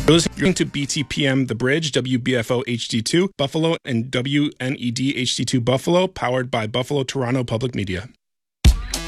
listening to BTPM The Bridge, WBFO HD2 Buffalo, and WNED HD2 Buffalo, powered by Buffalo Toronto Public Media.